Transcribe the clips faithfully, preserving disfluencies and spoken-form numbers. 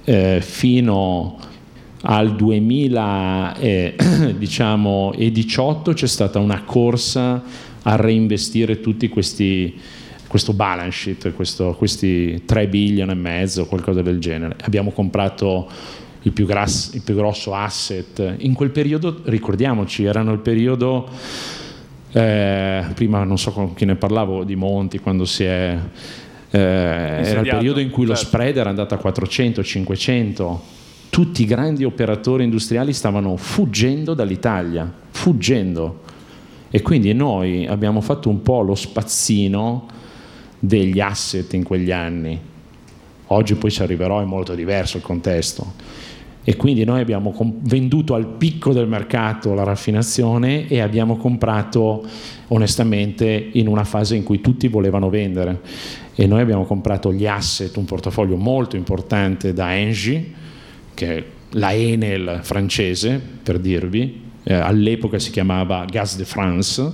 eh, fino al duemiladiciotto c'è stata una corsa a reinvestire tutti questi, questo balance sheet, questo, questi tre bilioni e mezzo, qualcosa del genere. Abbiamo comprato il più, gras, il più grosso asset. In quel periodo, ricordiamoci, erano il periodo, eh, prima non so con chi ne parlavo, di Monti, quando si è... Eh, era il periodo in cui certo. lo spread era andato a quattrocento cinquecento. Tutti i grandi operatori industriali stavano fuggendo dall'Italia, fuggendo. E quindi noi abbiamo fatto un po' lo spazzino degli asset in quegli anni. Oggi poi ci arriverò, è molto diverso il contesto. E quindi noi abbiamo venduto al picco del mercato la raffinazione e abbiamo comprato onestamente in una fase in cui tutti volevano vendere. E noi abbiamo comprato gli asset, un portafoglio molto importante da Engie, che è la Enel francese, per dirvi, eh, all'epoca si chiamava Gaz de France,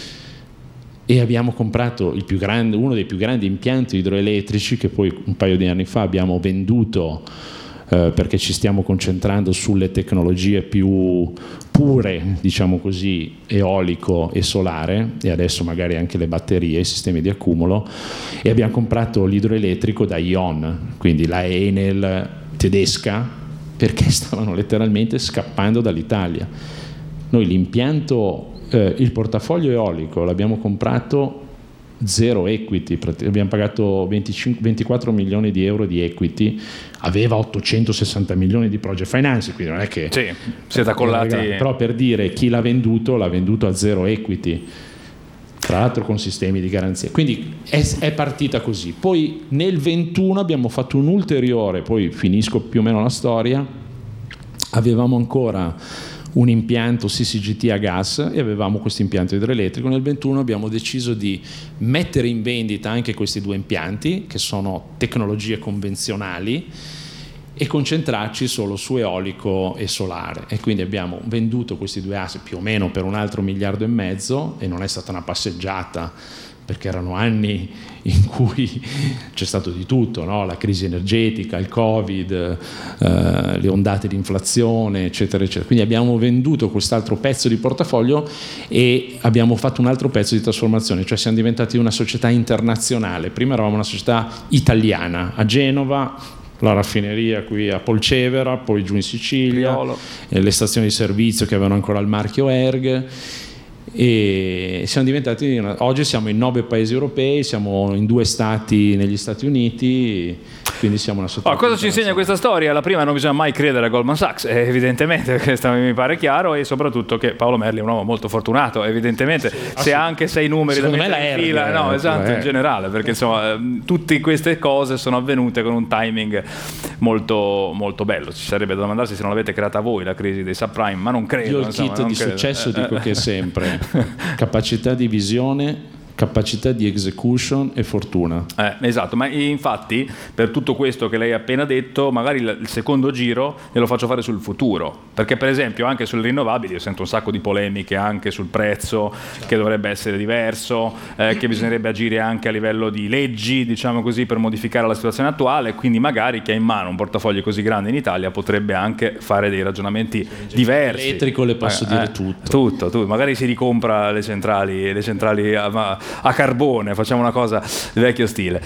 e abbiamo comprato il più grande, uno dei più grandi impianti idroelettrici che poi un paio di anni fa abbiamo venduto eh, perché ci stiamo concentrando sulle tecnologie più pure, diciamo così, eolico e solare, e adesso magari anche le batterie, i sistemi di accumulo, e abbiamo comprato l'idroelettrico da E O N, quindi la Enel tedesca, perché stavano letteralmente scappando dall'Italia. Noi l'impianto, eh, il portafoglio eolico l'abbiamo comprato zero equity, abbiamo pagato venticinque, ventiquattro milioni di euro di equity, aveva ottocentosessanta milioni di project finance, quindi non è che... Sì, siete accollati... Eh, però per dire, chi l'ha venduto, l'ha venduto a zero equity, tra l'altro con sistemi di garanzia. Quindi è, è partita così. Poi nel ventuno abbiamo fatto un ulteriore, poi finisco più o meno la storia, avevamo ancora un impianto C C G T a gas e avevamo questo impianto idroelettrico. Nel ventuno abbiamo deciso di mettere in vendita anche questi due impianti, che sono tecnologie convenzionali, e concentrarci solo su eolico e solare, e quindi abbiamo venduto questi due asset più o meno per un altro miliardo e mezzo, e non è stata una passeggiata, perché erano anni in cui c'è stato di tutto, no? La crisi energetica, il Covid, eh, le ondate di inflazione, eccetera, eccetera. Quindi abbiamo venduto quest'altro pezzo di portafoglio e abbiamo fatto un altro pezzo di trasformazione, cioè siamo diventati una società internazionale. Prima eravamo una società italiana, a Genova, la raffineria qui a Polcevera, poi giù in Sicilia, eh, le stazioni di servizio che avevano ancora il marchio Erg, e siamo diventati una, oggi siamo in nove paesi europei, siamo in due stati negli Stati Uniti, quindi siamo una società. Oh, cosa ci insegna questa storia? La prima, non bisogna mai credere a Goldman Sachs, eh, evidentemente, questo mi pare chiaro, e soprattutto che Paolo Merli è un uomo molto fortunato, evidentemente, sì, se ha anche sei numeri da mettere in fila, no, esatto, in generale, perché insomma tutte queste cose sono avvenute con un timing molto, molto bello. Ci sarebbe da domandarsi se non l'avete creata voi la crisi dei subprime, ma non credo. Io il insomma, kit non di credo. successo dico che è sempre capacità di visione, capacità di execution e fortuna. Eh, esatto, ma infatti per tutto questo che lei ha appena detto, magari il secondo giro glielo faccio fare sul futuro, perché per esempio anche sulle rinnovabili io sento un sacco di polemiche anche sul prezzo, certo, che dovrebbe essere diverso, eh, che bisognerebbe agire anche a livello di leggi, diciamo così, per modificare la situazione attuale, quindi magari chi ha in mano un portafoglio così grande in Italia potrebbe anche fare dei ragionamenti diversi. Elettrico le posso eh, dire eh, tutto. Tutto, tutto, magari si ricompra le centrali, le centrali a, a carbone, facciamo una cosa di vecchio stile.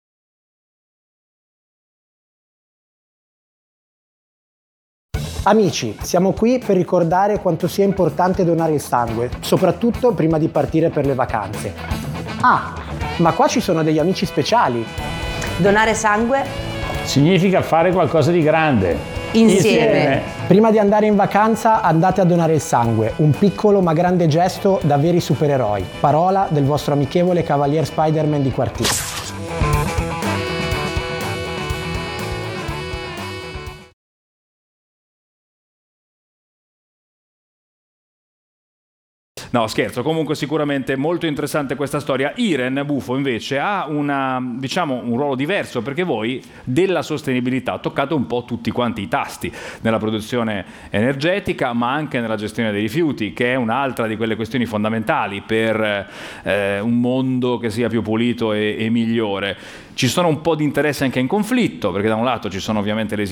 Amici, siamo qui per ricordare quanto sia importante donare il sangue, soprattutto prima di partire per le vacanze. Ah, ma qua ci sono degli amici speciali. Donare sangue significa fare qualcosa di grande. Insieme. Insieme. Prima di andare in vacanza andate a donare il sangue, un piccolo ma grande gesto da veri supereroi. Parola del vostro amichevole Cavalier Spider-Man di quartiere. No, scherzo, comunque sicuramente molto interessante questa storia. Iren Bufo invece ha una, diciamo, un ruolo diverso, perché voi della sostenibilità toccate un po' tutti quanti i tasti nella produzione energetica, ma anche nella gestione dei rifiuti, che è un'altra di quelle questioni fondamentali per eh, un mondo che sia più pulito e, e migliore. Ci sono un po' di interessi anche in conflitto, perché da un lato ci sono ovviamente le